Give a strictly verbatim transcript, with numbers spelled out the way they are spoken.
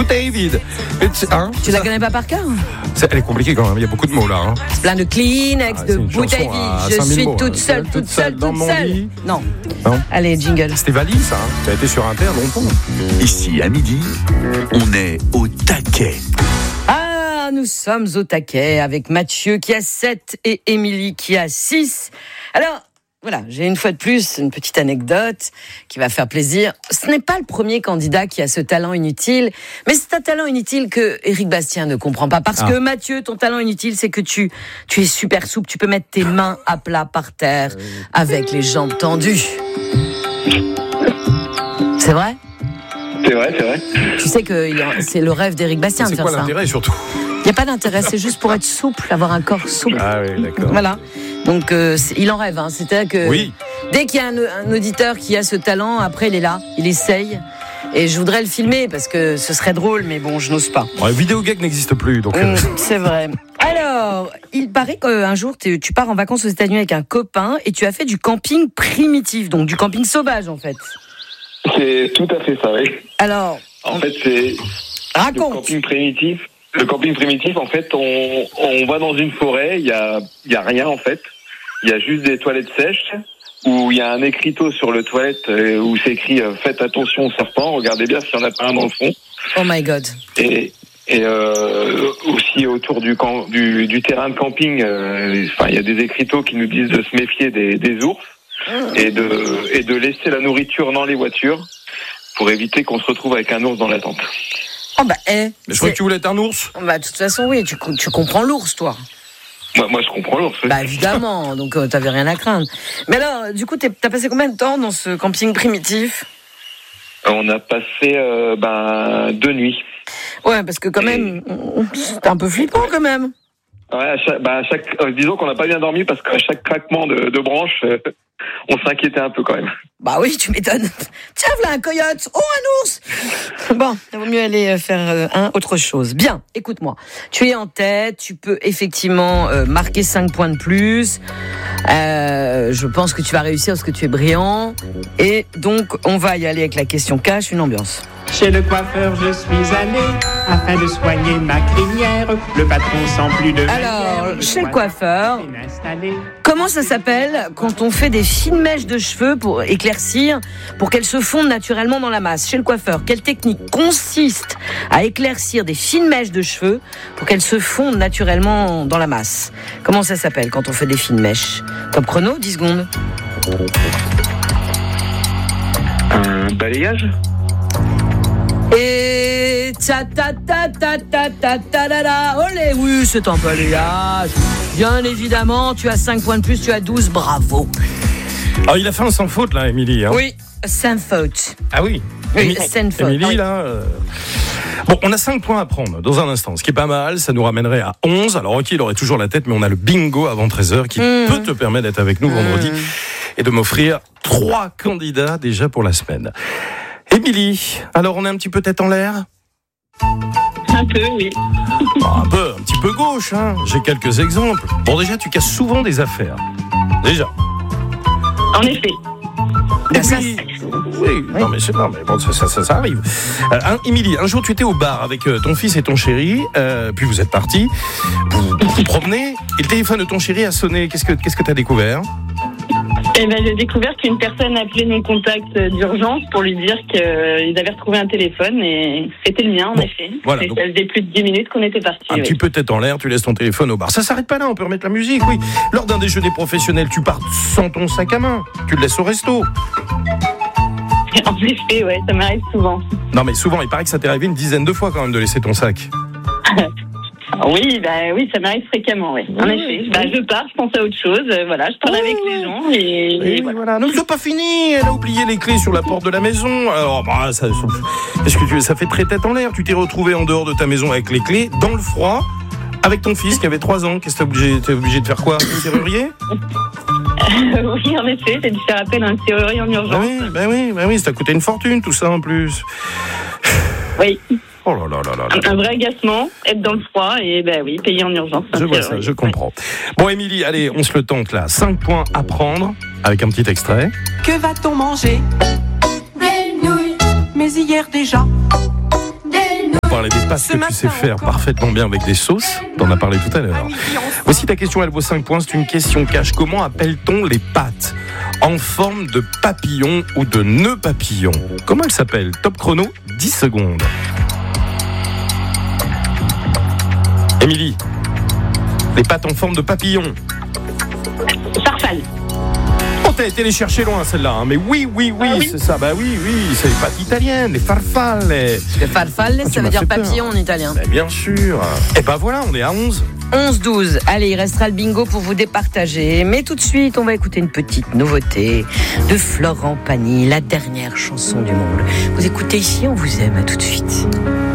David. It's, hein, Tu la connais pas par cœur? c'est, elle est compliquée quand même, il y a beaucoup de mots là. Hein. C'est plein de Kleenex, Ah, de c'est une bouteilles chanson à vides. Je cinq mille suis mots, toute hein. seule, toute seule, dans toute mon seule. lit. Non. Non. Allez, jingle. C'était valise ça, hein. Ça a été sur Inter longtemps. Ici, à midi, on est au taquet. Ah, nous sommes au taquet avec Mathieu qui a sept et Émilie qui a six. Alors, voilà, j'ai une fois de plus une petite anecdote qui va faire plaisir. Ce n'est pas le premier candidat qui a ce talent inutile, mais c'est un talent inutile que Éric Bastien ne comprend pas. Parce ah. que Mathieu, ton talent inutile, c'est que tu, tu es super souple, tu peux mettre tes mains à plat par terre avec les jambes tendues. C'est vrai ? C'est vrai, c'est vrai. Tu sais que il a- c'est le rêve d'Éric Bastien de C'est faire quoi ça. l'intérêt surtout? Il n'y a pas d'intérêt, c'est juste pour être souple, avoir un corps souple. Ah oui, d'accord. Voilà. Donc, euh, c'est- il en rêve. Hein. C'est-à-dire que Oui. dès qu'il y a un, un auditeur qui a ce talent, après, il est là, il essaye. Et je voudrais le filmer parce que ce serait drôle, mais bon, je n'ose pas. Ouais, vidéo gag n'existe plus, donc. euh, Hum, c'est vrai. Alors, il paraît qu'un jour, tu tu pars en vacances aux États-Unis avec un copain et tu as fait du camping primitif, donc du camping sauvage, en fait. C'est tout à fait ça, oui. Alors, En fait, c'est le raconte. camping primitif. Le camping primitif, en fait, on, on va dans une forêt, il y a, il y a rien, en fait. Il y a juste des toilettes sèches, où il y a un écriteau sur le toilette euh, où c'est écrit euh, « Faites attention aux serpents, regardez bien s'il n'y en a pas un dans le fond ». Oh my God. Et, et euh, aussi autour du, camp, du, du terrain de camping, euh, enfin, il y a des écriteaux qui nous disent de se méfier des, des ours et de, et de laisser la nourriture dans les voitures pour éviter qu'on se retrouve avec un ours dans la tente. Oh bah, eh. Mais je crois que tu voulais être un ours. Bah, de toute façon, oui, tu, tu comprends l'ours, toi. Moi, moi je comprends l'ours. oui. Bah, évidemment, donc euh, t'avais rien à craindre. Mais alors, du coup, t'es- t'as passé combien de temps dans ce camping primitif ? On a passé euh, ben, deux nuits. Ouais, parce que quand même, c'était un peu flippant quand même. Ouais, à chaque, bah, à chaque, euh, disons qu'on n'a pas bien dormi parce qu'à chaque craquement de, de branche, euh, on s'inquiétait un peu quand même. Bah oui, tu m'étonnes. Tiens, voilà un coyote. Oh, un ours. Bon, il vaut mieux aller faire euh, un autre chose. Bien, écoute-moi. Tu es en tête, tu peux effectivement euh, marquer cinq points de plus. Euh, je pense que tu vas réussir parce que tu es brillant. Et donc, on va y aller avec la question cash, une ambiance. Chez le coiffeur, je suis allé afin de soigner ma crinière. Le patron sent plus de Alors, manière. chez le coiffeur, comment ça s'appelle quand on fait des fines mèches de cheveux pour éclaircir, pour qu'elles se fondent naturellement dans la masse? Chez le coiffeur, quelle technique consiste à éclaircir des fines mèches de cheveux pour qu'elles se fondent naturellement dans la masse? Comment ça s'appelle quand on fait des fines mèches? Top chrono, dix secondes. Un balayage? Et ta ta ta ta ta ta ta la la. Olé, oui, c'est un balayage. Bien évidemment, tu as cinq points de plus, tu as douze, bravo. Alors, il a fait un sans faute, là, Émilie. Hein. Oui, sans faute. Ah oui. Oui, Émi- sans faute. Émilie, Ah oui. là. euh, Bon, on a cinq points à prendre dans un instant, ce qui est pas mal. Ça nous ramènerait à onze. Alors, ok, il aurait toujours la tête, mais on a le bingo avant treize heures qui Mmh. peut te permettre d'être avec nous vendredi et de m'offrir trois candidats déjà pour la semaine. Émilie, alors on est un petit peu tête en l'air? Un peu, oui. Oh, un peu, un petit peu gauche, hein. J'ai quelques exemples. Bon, déjà, tu casses souvent des affaires. Déjà. En effet. Bah, ça, Oui, oui. Non, mais, c'est- non, mais bon, ça, ça, ça, ça arrive. Euh, hein, Émilie, un jour, tu étais au bar avec euh, ton fils et ton chéri, euh, puis vous êtes partis, vous vous, vous promenez, et le téléphone de ton chéri a sonné. Qu'est-ce que qu'est-ce que t'as découvert? Eh ben, j'ai découvert qu'une personne appelait mon contact d'urgence pour lui dire qu'ils avaient retrouvé un téléphone et c'était le mien, en Bon, effet. voilà, Et donc- ça faisait plus de dix minutes qu'on était partis. Un oui. petit peu tête en l'air, tu laisses ton téléphone au bar. Ça s'arrête pas là, on peut remettre la musique, oui. Lors d'un déjeuner professionnel, tu pars sans ton sac à main, tu le laisses au resto. En effet, ouais, ça m'arrive souvent. Non, mais souvent, il paraît que ça t'est arrivé une dizaine de fois quand même de laisser ton sac. Oui, bah oui, ça m'arrive fréquemment, oui. En Oui, effet, oui. bah, je pars, je pense à autre chose. euh, Voilà, je parle Oui, avec oui. les gens et, Et et voilà. voilà. Non, mais c'est pas fini. Elle a oublié les clés sur la porte de la maison. Alors, bah, ça, est-ce que tu veux, ça fait très tête en l'air. Tu t'es retrouvé en dehors de ta maison avec les clés, dans le froid, avec ton fils qui avait trois ans. Qu'est-ce que t'es obligé, t'es obligé de faire quoi? Un serrurier? Oui, en effet, j'ai dû faire appel à un serrurier en Bah urgence. oui, bah oui, bah oui, ça t'a coûté une fortune tout ça en plus. Oui, Oh là là là là là. un, un vrai agacement, être dans le froid et ben oui, payer en urgence. un Je vois ça, serrurier. je comprends. Bon, Émilie, allez, on se le tente là. cinq points à prendre avec un petit extrait. Que va-t-on manger? Des nouilles. Mais hier déjà. On parlait pâtes que tu sais faire parfaitement bien avec des sauces. T'en as parlé tout à l'heure. Voici ta question, elle vaut cinq points. C'est une question cash. Comment appelle-t-on les pâtes en forme de papillon ou de nœud papillon? Comment elles s'appellent? Top chrono, dix secondes. Émilie, les pâtes en forme de papillon. Farfalle. Oh, t'as été les chercher loin celle-là, hein. Mais oui, oui, oui, ah, oui, c'est ça. Bah oui, oui, c'est les pâtes italiennes, les farfalle. Les farfalle, ah, ça veut dire papillon peur. En italien. Bah, bien sûr. Et bah voilà, on est à onze. onze douze. Allez, il restera le bingo pour vous départager. Mais tout de suite, on va écouter une petite nouveauté de Florent Pagny, la dernière chanson du monde. Vous écoutez ici, on vous aime. À tout de suite.